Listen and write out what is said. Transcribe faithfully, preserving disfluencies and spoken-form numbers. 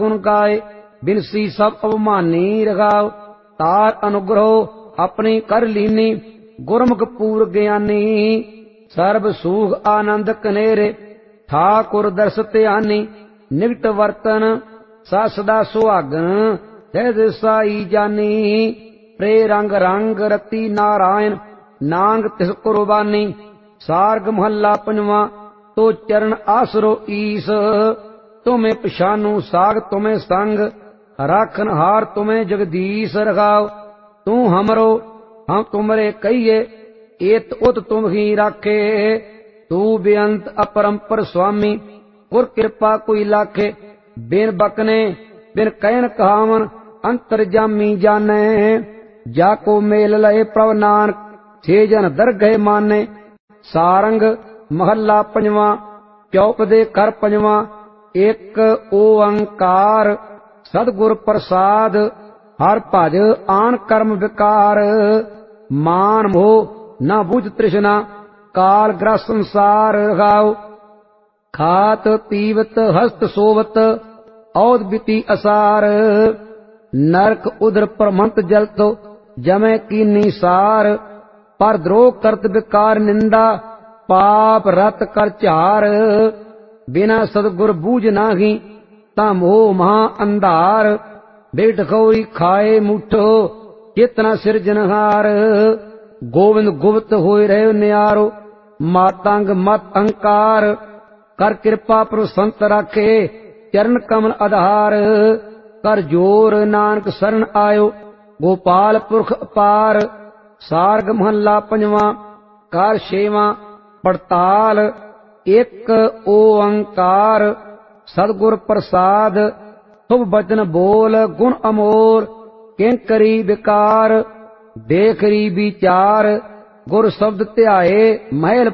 गुण गाए बिनसी सब अवमानी रगाव तार अनुग्रह अपनी कर लीनी गुरमुख पूर ज्ञानी सर्ब सूख आनंद कनेरे ठाकुर दर्श ध्यानी निकट वर्तन सा सदा सुहागन जय दिसाई जानी प्रे रंग रंग रति नारायण नांग तिस कुर्बानी सार्ग महला पंजवा तो चरण आसरो ईस तुम्हें पछानू साग तुम्हें संग राखन हार तुम्हें जगदीश रखाओ तू हमरो हम तुमरे कहिए एत उत तुम ही राखे तू बेअंत अपरंपर स्वामी गुर कृपा कोई लाखे बिन बकने बिन कहन कहावन अंतरजामी जाने जाको मेल लय प्रभ नानक छे जन दरगह माने सारंग महला पंजवा चौप दे कर पंजवा एक ओंकार सतगुर प्रसाद हर भज आन कर्म विकार मान मोह न बुझ तृष्णा काल ग्रस संसार गाओ खात पीवत हस्त सोवत औद बिति असार नरक उदर प्रमंत जलतो जमै की निसार पर द्रोह करत विकार निंदा पाप रत कर चार बिना सदगुर बूझ नाही ता मोह महा अंधार बेट खौरी खाए मुठो चेतना सिरजनहार गोविंद गुप्त होए रहे न्यारो मातंग मत अहंकार कर कृपा प्रभु संत राखे चरण कमल आधार कर जोर नानक शरण आयो गोपाल पुरख अपार सार्ग महला पंजवा कार छेवां पड़ताल एक ओंकार सतगुर प्रसाद शुभ बचन बोल गुण अमोल किंकरी विकार देखरी विचार गुर शब्द ध्याए महल